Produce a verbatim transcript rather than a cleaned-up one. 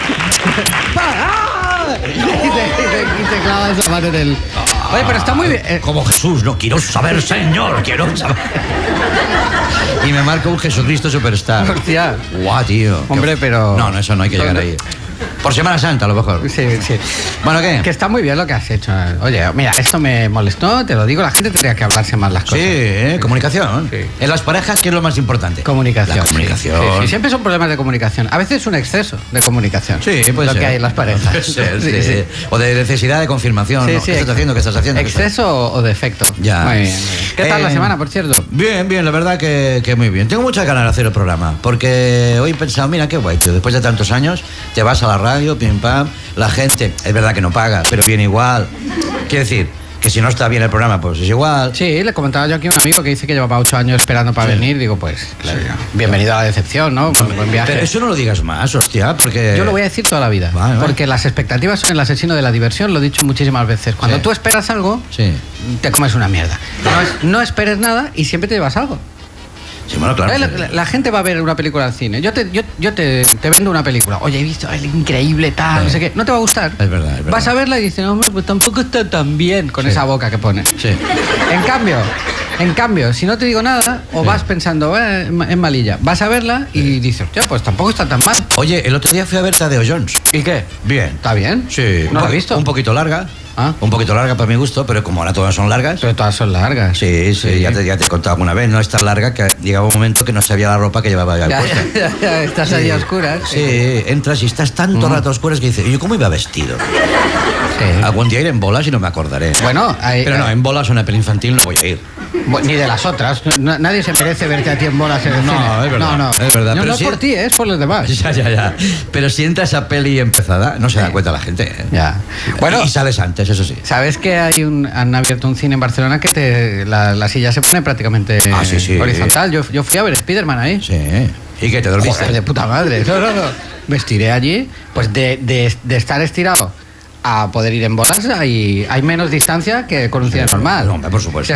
Y te, y te- y te clava esa mano en el... Oye, pero está muy bien. eh, Como Jesús, no quiero saber, Señor, quiero saber. Y me marca un Jesucristo Superstar. Hostia. Guau, tío. Hombre, Qué- pero- No, no, eso no hay que llegar ahí. Por Semana Santa, a lo mejor. Sí, sí. Bueno, ¿qué? Que está muy bien lo que has hecho. Oye, mira, esto me molestó, te lo digo, la gente tendría que hablarse más las Sí, cosas. ¿eh? Comunicación. Sí. En las parejas, ¿qué es lo más importante? Comunicación. La comunicación. Sí, sí, siempre son problemas de comunicación. A veces un exceso de comunicación. Sí, puede lo ser. que hay en las parejas. Puede ser, Sí, sí. sí. O de necesidad de confirmación. Sí, ¿no? sí, ¿Qué estás ex- haciendo? ¿Qué estás haciendo? ¿Qué estás- ¿Exceso o defecto? Ya. Muy bien, muy bien. ¿Qué tal la Eh, semana, por cierto? Bien, bien, la verdad que, que muy bien. Tengo muchas ganas de hacer el programa, porque hoy he pensado, mira qué guay, tío, después de tantos años, te vas a la radio, pim pam, la gente, es verdad que no paga, pero viene igual. Quiero decir, que si no está bien el programa, pues es igual. Sí, le comentaba yo aquí a un amigo que dice que llevaba ocho años esperando para Sí. venir. Digo, pues, claro, bienvenido a la decepción, ¿no? Buen, buen viaje. Pero eso no lo digas más, hostia, porque... Yo lo voy a decir toda la vida. Vale, vale. Porque las expectativas son el asesino de la diversión, lo he dicho muchísimas veces. Cuando Sí. tú esperas algo, Sí. te comes una mierda. No, es- no esperes nada y siempre te llevas algo. Sí, bueno, claro. Eh, La, la- la gente va a ver una película al cine. Yo te, yo, yo te, te vendo una película. Oye, he visto el increíble tal, Sí. no sé qué. No te va a gustar. Es verdad, es verdad. Vas a verla y dices, no, hombre, pues tampoco está tan bien con Sí. esa boca que pone. Sí. En cambio, en cambio, si no te digo nada, o Sí. vas pensando, eh, es malilla, vas a verla y dices, hostia, pues tampoco está tan mal. Oye, el otro día fui a ver Tadeo Jones. ¿Y qué? Bien. ¿Está bien? Sí. ¿No un lo po- has visto? Un poquito larga. Ah. Un poquito larga para mi gusto, pero como ahora todas son largas. Pero todas son largas. Sí, sí, Ya, te, ya te he contado alguna vez, no es tan larga que llegaba un momento que no sabía la ropa que llevaba ya Ya, puesta. ya, ya, estás ahí a oscuras. Sí, entras y estás tanto rato a oscuras que dices, ¿y yo cómo iba vestido? Sí. Algún día iré en bolas y no me acordaré. Bueno, hay- Pero no, hay- en bolas o una peli infantil no voy a ir. Bu- Ni de las otras. No- nadie se merece verte a ti en bolas en el No, cine. es verdad, No, no. es verdad, No, pero no sí- es por ti, es por los demás. Ya, ya, ya. Pero si entra esa peli empezada, no se da cuenta la gente. ¿eh? Ya. Bueno, Y sales antes, eso sí. ¿sabes que hay un, han abierto un cine en Barcelona que te, la, la silla se pone prácticamente Ah, sí, sí. horizontal? Yo, yo fui a ver Spiderman ahí. Sí. ¿Y qué, te dormiste? Joder, de puta madre. No, no, no. Me estiré allí, pues de, de, de estar estirado a poder ir en bolas hay, hay menos distancia que con un cine normal. No, hombre, por supuesto. Si